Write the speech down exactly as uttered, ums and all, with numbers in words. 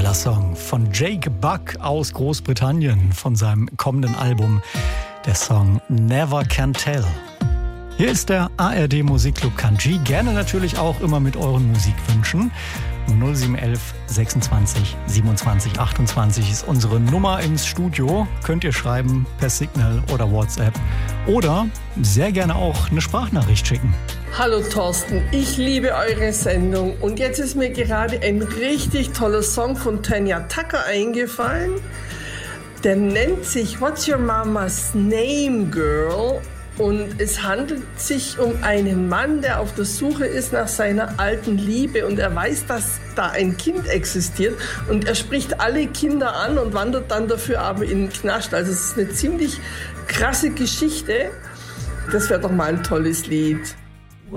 geiler Song von Jake Buck aus Großbritannien von seinem kommenden Album. Der Song Never Can Tell. Hier ist der A R D Musikclub Country. Gerne natürlich auch immer mit euren Musikwünschen. null sieben eins eins sechsundzwanzig siebenundzwanzig achtundzwanzig ist unsere Nummer ins Studio. Könnt ihr schreiben per Signal oder WhatsApp. Oder sehr gerne auch eine Sprachnachricht schicken. Hallo Thorsten, ich liebe eure Sendung. Und jetzt ist mir gerade ein richtig toller Song von Tanya Tucker eingefallen. Der nennt sich What's Your Mama's Name, Girl? Und es handelt sich um einen Mann, der auf der Suche ist nach seiner alten Liebe. Und er weiß, dass da ein Kind existiert. Und er spricht alle Kinder an und wandert dann dafür aber in den Knast. Also es ist eine ziemlich krasse Geschichte. Das wäre doch mal ein tolles Lied.